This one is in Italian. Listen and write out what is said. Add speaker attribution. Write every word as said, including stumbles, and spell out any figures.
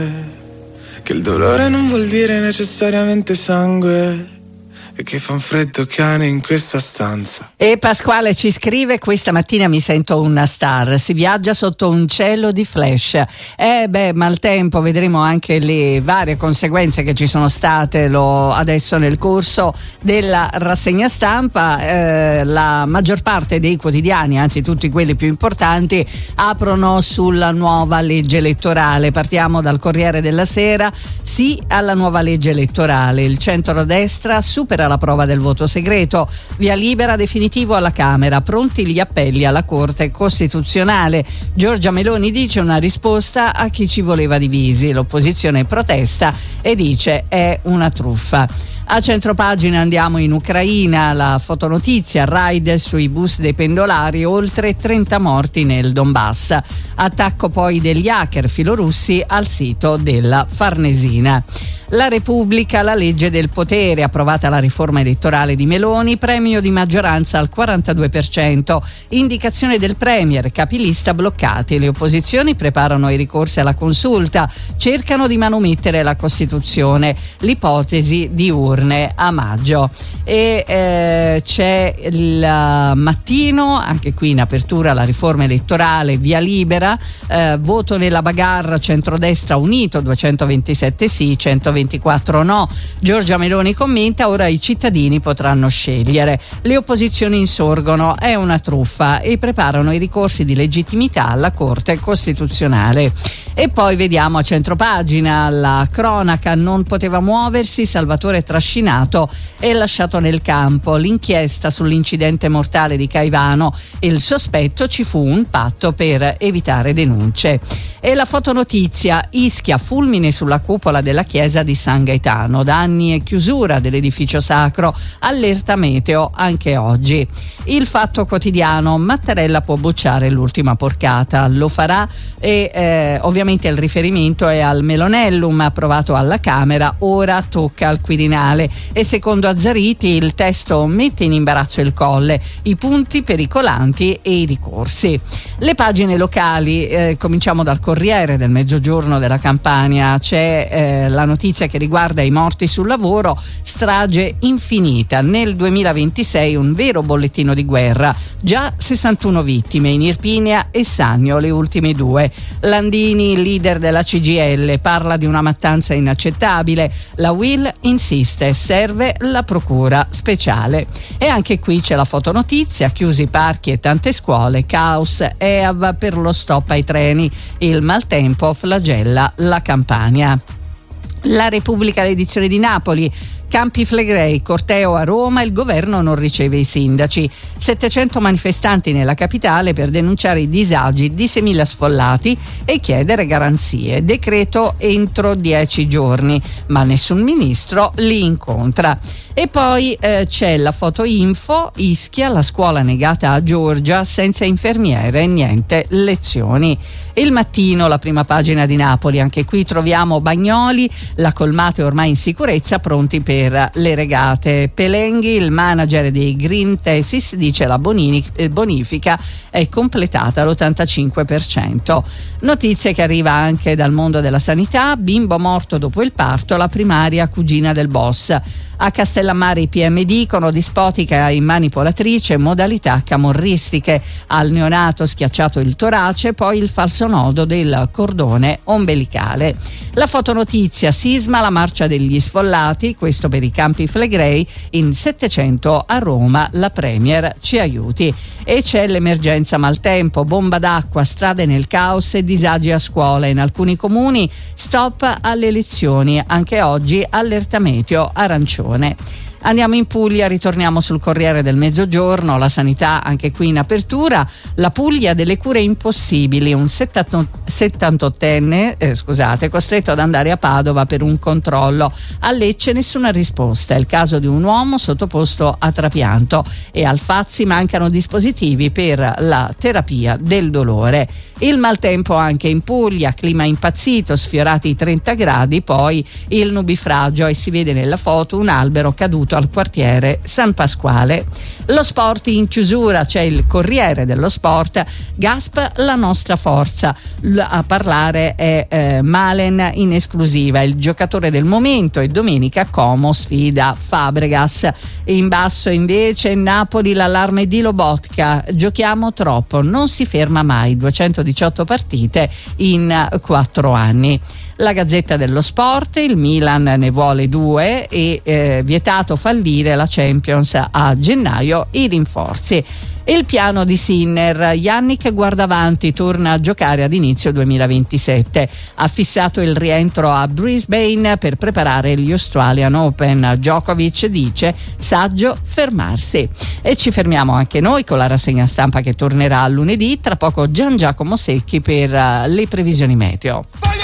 Speaker 1: Che il dolore non vuol dire necessariamente sangue e che fa un freddo cane in questa stanza.
Speaker 2: E Pasquale ci scrive: questa mattina mi sento una star, si viaggia sotto un cielo di flash. Eh beh, maltempo, vedremo anche le varie conseguenze che ci sono state lo, adesso nel corso della rassegna stampa. Eh, la maggior parte dei quotidiani, anzi tutti quelli più importanti, aprono sulla nuova legge elettorale. Partiamo dal Corriere della Sera: sì alla nuova legge elettorale, il centrodestra supera la prova del voto segreto, via libera definitivo alla Camera, pronti gli appelli alla Corte Costituzionale. Giorgia Meloni dice una risposta a chi ci voleva divisi, l'opposizione protesta e dice è una truffa. A centropagina andiamo in Ucraina, la fotonotizia: raid sui bus dei pendolari, oltre trenta morti nel Donbass. Attacco poi degli hacker filorussi al sito della Farnesina. La Repubblica: la legge del potere, approvata la riforma elettorale di Meloni, premio di maggioranza al quarantadue per cento, indicazione del premier, capilista bloccati, le opposizioni preparano i ricorsi alla consulta, cercano di manomettere la Costituzione, l'ipotesi di urne a maggio. E eh, c'è il Mattino, anche qui in apertura la riforma elettorale, via libera, eh, voto nella bagarre, centrodestra unito, duecentoventisette sì, centoventiquattro no. Giorgia Meloni commenta: ora i cittadini potranno scegliere, le opposizioni insorgono, è una truffa, e preparano i ricorsi di legittimità alla Corte Costituzionale. E poi vediamo a centropagina la cronaca: non poteva muoversi, Salvatore trascinato e lasciato nel campo, l'inchiesta sull'incidente mortale di Caivano, il sospetto, ci fu un patto per evitare denunce. E la fotonotizia: Ischia, fulmine sulla cupola della chiesa di San Gaetano, danni e chiusura dell'edificio sacro, allerta meteo anche oggi. Il Fatto Quotidiano: Mattarella può bocciare l'ultima porcata, lo farà, e eh, ovviamente il riferimento è al Melonellum approvato alla Camera, ora tocca al Quirinale, e secondo Azzariti il testo mette in imbarazzo il Colle, i punti pericolanti e i ricorsi. Le pagine locali, eh, cominciamo dal Corriere del Mezzogiorno della Campania. C'è eh, la notizia che riguarda i morti sul lavoro, strage infinita, nel duemilaventisei un vero bollettino di guerra, già sessantuno vittime in Irpinia e Sannio, le ultime due. Landini, leader della C G I L, parla di una mattanza inaccettabile, la U I L insiste, serve la procura speciale. E anche qui c'è la fotonotizia: chiusi parchi e tante scuole, caos E A V per lo stop ai treni, il maltempo flagella la Campania. La Repubblica, l'edizione di Napoli: Campi Flegrei, corteo a Roma, il governo non riceve i sindaci. settecento manifestanti nella capitale per denunciare i disagi di seimila sfollati e chiedere garanzie. Decreto entro dieci giorni, ma nessun ministro li incontra. E poi eh, c'è la foto info: Ischia, la scuola negata a Giorgia, senza infermiere, niente lezioni. Il Mattino, la prima pagina di Napoli: anche qui troviamo Bagnoli, la Colmate ormai in sicurezza, pronti per le regate. Pelenghi, il manager dei Green Thesis, dice la bonifica è completata all'ottantacinque per cento. Notizie che arriva anche dal mondo della sanità: bimbo morto dopo il parto, la primaria cugina del boss. A Castellammare i P M dicono: dispotica e manipolatrice, modalità camorristiche. Al neonato schiacciato il torace, poi il falso nodo del cordone ombelicale. La fotonotizia: sisma, la marcia degli sfollati, questo per i Campi Flegrei, in settecento a Roma, la premier ci aiuti. E c'è l'emergenza maltempo: bomba d'acqua, strade nel caos e disagi a scuola in alcuni comuni, stop alle lezioni, anche oggi allerta meteo arancione. Andiamo in Puglia, ritorniamo sul Corriere del Mezzogiorno, la sanità anche qui in apertura. La Puglia delle cure impossibili, un settantottenne eh, scusate, costretto ad andare a Padova per un controllo. A Lecce nessuna risposta, è il caso di un uomo sottoposto a trapianto, e al Fazzi mancano dispositivi per la terapia del dolore. Il maltempo anche in Puglia, clima impazzito, sfiorati i trenta gradi, poi il nubifragio e si vede nella foto un albero caduto al quartiere San Pasquale. Lo sport in chiusura, c'è il Corriere dello Sport, Gasp la nostra forza, L- a parlare è eh, Malen in esclusiva, il giocatore del momento, e domenica Como sfida Fabregas. In basso invece Napoli, l'allarme di Lobotka, giochiamo troppo, non si ferma mai, duecentodiciotto partite in quattro anni. La Gazzetta dello Sport, il Milan ne vuole due e eh, vietato fallire la Champions a gennaio, i rinforzi. Il piano di Sinner, Yannick guarda avanti, torna a giocare ad inizio duemilaventisette. Ha fissato il rientro a Brisbane per preparare gli Australian Open. Djokovic dice saggio fermarsi. E ci fermiamo anche noi con la rassegna stampa che tornerà lunedì, tra poco Gian Giacomo Secchi per uh, le previsioni meteo.